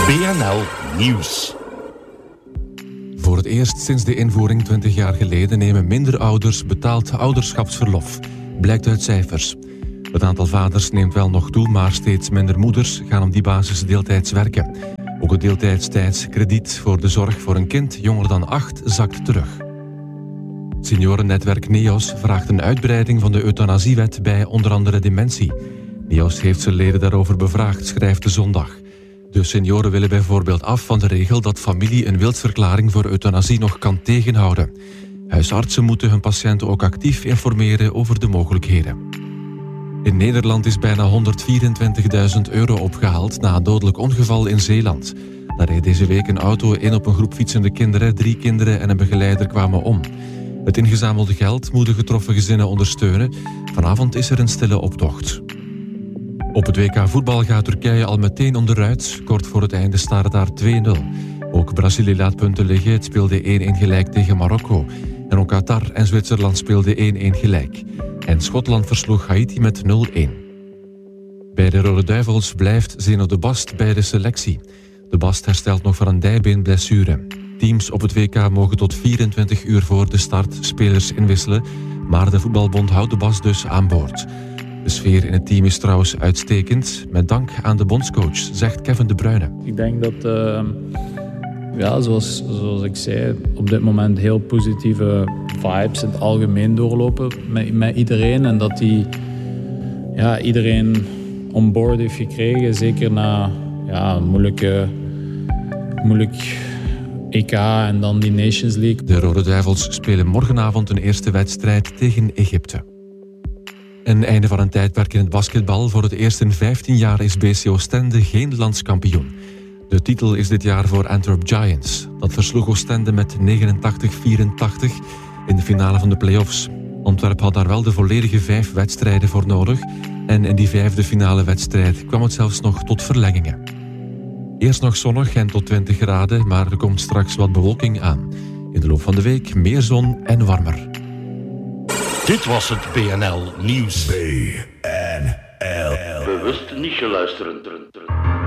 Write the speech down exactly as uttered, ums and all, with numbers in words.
B N L Nieuws. Voor het eerst sinds de invoering twintig jaar geleden nemen minder ouders betaald ouderschapsverlof. Blijkt uit cijfers. Het aantal vaders neemt wel nog toe, maar steeds minder moeders gaan op die basis deeltijds werken. Ook het deeltijdstijdskrediet voor de zorg voor een kind jonger dan acht zakt terug. Seniorennetwerk NEOS vraagt een uitbreiding van de euthanasiewet bij onder andere dementie. NEOS heeft zijn leden daarover bevraagd, schrijft De Zondag. De senioren willen bijvoorbeeld af van de regel dat familie een wilsverklaring voor euthanasie nog kan tegenhouden. Huisartsen moeten hun patiënten ook actief informeren over de mogelijkheden. In Nederland is bijna honderdvierentwintigduizend euro opgehaald na een dodelijk ongeval in Zeeland. Daar reed deze week een auto in op een groep fietsende kinderen. Drie kinderen en een begeleider kwamen om. Het ingezamelde geld moet de getroffen gezinnen ondersteunen. Vanavond is er een stille optocht. Op het W K voetbal gaat Turkije al meteen onderuit. Kort voor het einde staat het daar twee nul. Ook Brazilië laat punten liggen. Het speelde één-één gelijk tegen Marokko. En ook Qatar en Zwitserland speelden één-één gelijk. En Schotland versloeg Haiti met nul-één. Bij de Rode Duivels blijft Zeno de Bast bij de selectie. De Bast herstelt nog van een dijbeenblessure. Teams op het W K mogen tot vierentwintig uur voor de start spelers inwisselen. Maar de voetbalbond houdt de Bast dus aan boord. De sfeer in het team is trouwens uitstekend. Met dank aan de bondscoach, zegt Kevin De Bruyne. Ik denk dat, uh, ja, zoals, zoals ik zei, op dit moment heel positieve vibes in het algemeen doorlopen met, met iedereen. En dat die, ja, iedereen on board heeft gekregen. Zeker na ja, een moeilijke, moeilijk E K en dan die Nations League. De Rode Duivels spelen morgenavond een eerste wedstrijd tegen Egypte. Een einde van een tijdperk in het basketbal. Voor het eerst in vijftien jaar is B C Oostende geen landskampioen. De titel is dit jaar voor Antwerp Giants. Dat versloeg Oostende met negenentachtig vierentachtig in de finale van de play-offs. Antwerp had daar wel de volledige vijf wedstrijden voor nodig. En in die vijfde finale wedstrijd kwam het zelfs nog tot verlengingen. Eerst nog zonnig en tot twintig graden, maar er komt straks wat bewolking aan. In de loop van de week meer zon en warmer. Dit was het B N L Nieuws. B N L. Bewust niet geluisterd.